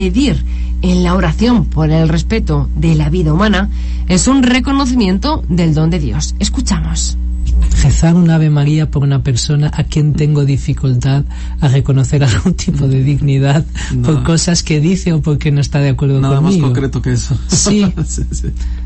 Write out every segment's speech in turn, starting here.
Pedir en la oración por el respeto de la vida humana es un reconocimiento del don de Dios. Escuchamos. Rezar un Ave María por una persona a quien tengo dificultad a reconocer algún tipo de dignidad por cosas que dice o porque no está de acuerdo conmigo. Nada más concreto que eso. Sí. Sí.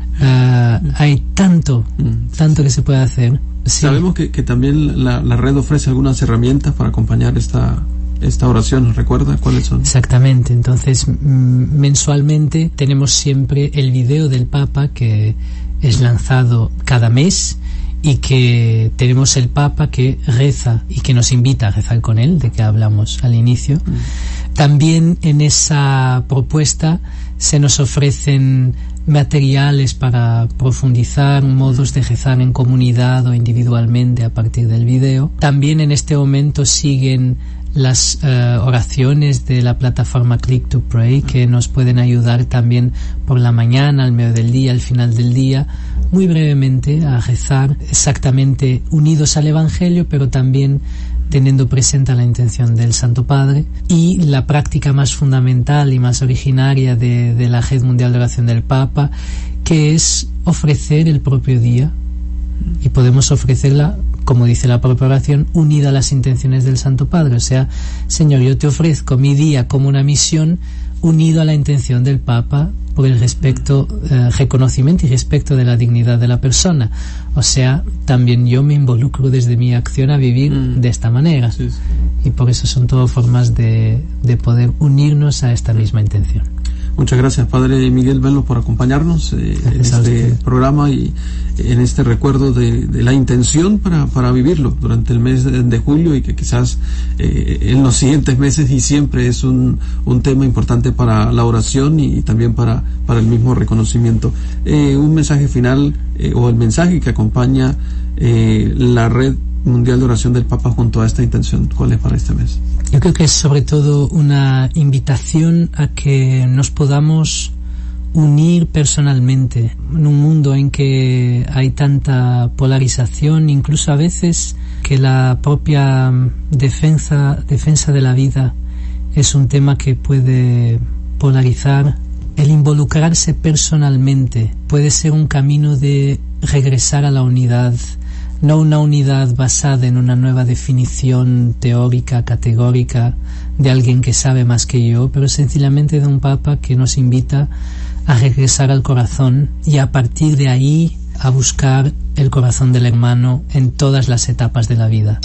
Hay tanto que se puede hacer. Sí. Sabemos que también la red ofrece algunas herramientas para acompañar esta oración. ¿Nos recuerda cuáles son? Exactamente. Entonces, mensualmente tenemos siempre el video del Papa que es lanzado cada mes, y que tenemos el Papa que reza y que nos invita a rezar con él, de que hablamos al inicio. También en esa propuesta se nos ofrecen materiales para profundizar, modos de rezar en comunidad o individualmente a partir del video. También en este momento siguen las oraciones de la plataforma Click to Pray, que nos pueden ayudar también por la mañana, al medio del día, al final del día, muy brevemente a rezar exactamente unidos al Evangelio, pero también teniendo presente la intención del Santo Padre. Y la práctica más fundamental y más originaria de la Red Mundial de Oración del Papa, que es ofrecer el propio día, y podemos ofrecerla, como dice la propia oración, unida a las intenciones del Santo Padre. O sea, Señor, yo te ofrezco mi día como una misión unido a la intención del Papa por el reconocimiento y respeto de la dignidad de la persona. O sea, también yo me involucro desde mi acción a vivir de esta manera. Sí. Y por eso son todas formas de poder unirnos a esta misma intención. Muchas gracias, Padre Miguel Velo, por acompañarnos en este programa y en este recuerdo de la intención para vivirlo durante el mes de julio, y que quizás en los siguientes meses y siempre es un tema importante para la oración y también para el mismo reconocimiento. Un mensaje final o el mensaje que acompaña la Red Mundial de Oración del Papa junto a esta intención, ¿cuál es para este mes? Yo creo que es sobre todo una invitación a que nos podamos unir personalmente en un mundo en que hay tanta polarización, incluso a veces que la propia defensa de la vida es un tema que puede polarizar. El involucrarse personalmente puede ser un camino de regresar a la unidad. No una unidad basada en una nueva definición teórica, categórica, de alguien que sabe más que yo, pero sencillamente de un Papa que nos invita a regresar al corazón y a partir de ahí a buscar el corazón del hermano en todas las etapas de la vida.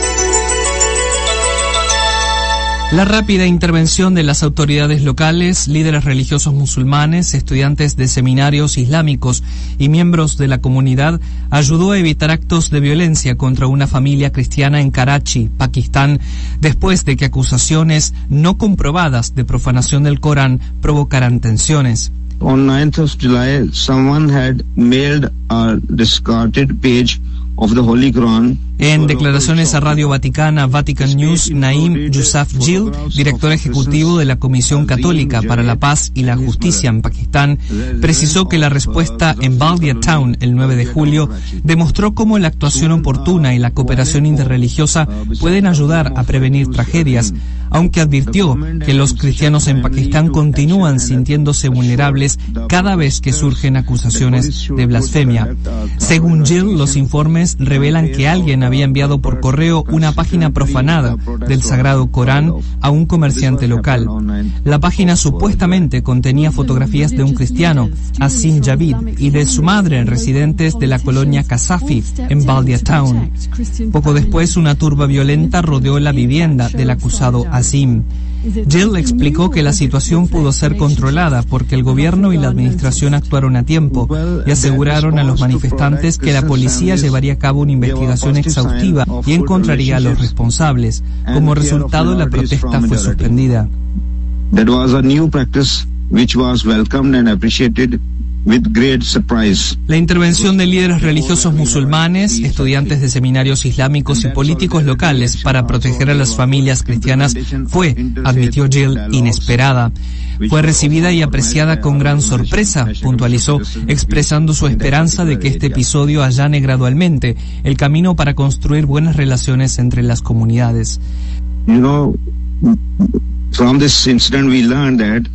La rápida intervención de las autoridades locales, líderes religiosos musulmanes, estudiantes de seminarios islámicos y miembros de la comunidad ayudó a evitar actos de violencia contra una familia cristiana en Karachi, Pakistán, después de que acusaciones no comprobadas de profanación del Corán provocaran tensiones. On 9th of July, someone had mailed a discarded page of the Holy Quran. En declaraciones a Radio Vaticana, Vatican News, Naim Yousaf Gil, director ejecutivo de la Comisión Católica para la Paz y la Justicia en Pakistán, precisó que la respuesta en Baldia Town el 9 de julio demostró cómo la actuación oportuna y la cooperación interreligiosa pueden ayudar a prevenir tragedias, aunque advirtió que los cristianos en Pakistán continúan sintiéndose vulnerables cada vez que surgen acusaciones de blasfemia. Según Gil, los informes revelan que alguien había enviado por correo una página profanada del Sagrado Corán a un comerciante local. La página supuestamente contenía fotografías de un cristiano, Asim Javid, y de su madre, residentes de la colonia Kasafi, en Baldia Town. Poco después, una turba violenta rodeó la vivienda del acusado Asim. Jill explicó que la situación pudo ser controlada porque el gobierno y la administración actuaron a tiempo y aseguraron a los manifestantes que la policía llevaría a cabo una investigación exhaustiva y encontraría a los responsables. Como resultado, la protesta fue suspendida. That was a new practice which was welcomed and appreciated with great surprise. La intervención de líderes religiosos musulmanes, estudiantes de seminarios islámicos y políticos locales para proteger a las familias cristianas fue, admitió Jill, inesperada. Fue recibida y apreciada con gran sorpresa, puntualizó, expresando su esperanza de que este episodio allane gradualmente el camino para construir buenas relaciones entre las comunidades. From this incident we learned that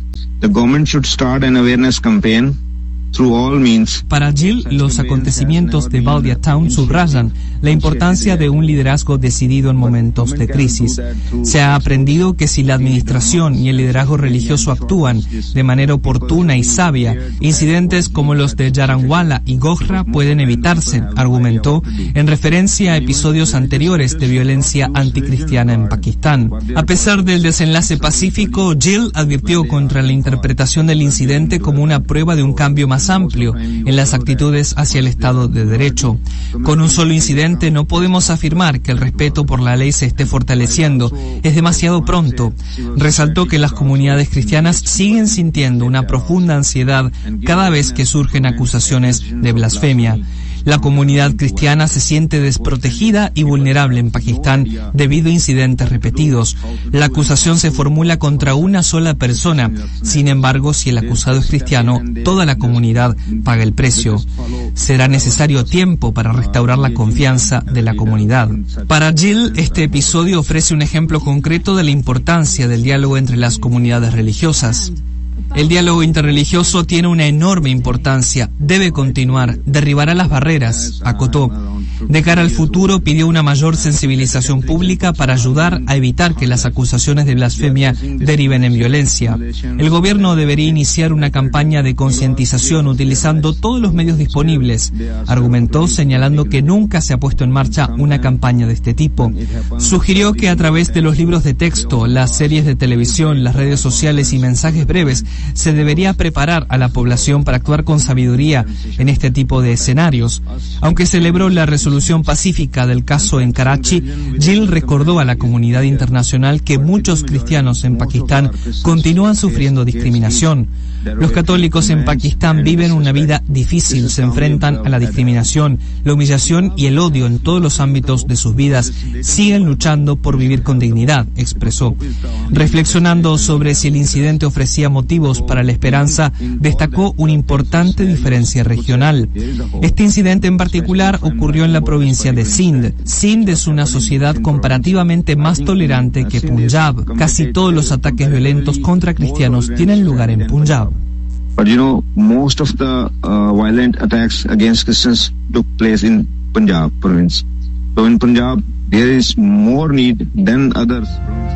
the government should start an awareness campaign through all means. Para Jill, los acontecimientos de Baldia Town subrayan la importancia de un liderazgo decidido en momentos de crisis. Se ha aprendido que si la administración y el liderazgo religioso actúan de manera oportuna y sabia, incidentes como los de Jaranwala y Gohra pueden evitarse, argumentó, en referencia a episodios anteriores de violencia anticristiana en Pakistán. A pesar del desenlace pacífico, Jill advirtió contra la interpretación del incidente como una prueba de un cambio más amplio en las actitudes hacia el Estado de Derecho. Con un solo incidente no podemos afirmar que el respeto por la ley se esté fortaleciendo. Es demasiado pronto. Resaltó que las comunidades cristianas siguen sintiendo una profunda ansiedad cada vez que surgen acusaciones de blasfemia. La comunidad cristiana se siente desprotegida y vulnerable en Pakistán debido a incidentes repetidos. La acusación se formula contra una sola persona. Sin embargo, si el acusado es cristiano, toda la comunidad paga el precio. Será necesario tiempo para restaurar la confianza de la comunidad. Para Jill, este episodio ofrece un ejemplo concreto de la importancia del diálogo entre las comunidades religiosas. El diálogo interreligioso tiene una enorme importancia, debe continuar, derribará las barreras, acotó. De cara al futuro, pidió una mayor sensibilización pública para ayudar a evitar que las acusaciones de blasfemia deriven en violencia. El gobierno debería iniciar una campaña de concientización utilizando todos los medios disponibles, argumentó, señalando que nunca se ha puesto en marcha una campaña de este tipo. Sugirió que a través de los libros de texto, las series de televisión, las redes sociales y mensajes breves, se debería preparar a la población para actuar con sabiduría en este tipo de escenarios. Aunque celebró la resolución pacífica del caso en Karachi, Jill recordó a la comunidad internacional que muchos cristianos en Pakistán continúan sufriendo discriminación. Los católicos en Pakistán viven una vida difícil, se enfrentan a la discriminación, la humillación y el odio en todos los ámbitos de sus vidas. Siguen luchando por vivir con dignidad, expresó. Reflexionando sobre si el incidente ofrecía motivos para la esperanza, destacó una importante diferencia regional. Este incidente en particular ocurrió en la provincia de Sindh. Sindh es una sociedad comparativamente más tolerante que Punjab. Casi todos los ataques violentos contra cristianos tienen lugar en Punjab. But most of the violent attacks against Christians took place in Punjab province. So in Punjab, there is more need than others.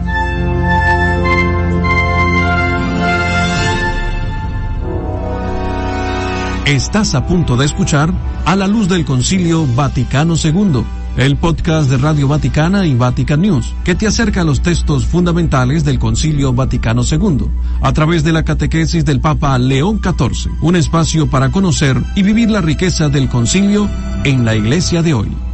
Estás a punto de escuchar A la Luz del Concilio Vaticano II, el podcast de Radio Vaticana y Vatican News, que te acerca a los textos fundamentales del Concilio Vaticano II, a través de la catequesis del Papa León XIV, un espacio para conocer y vivir la riqueza del concilio en la Iglesia de hoy.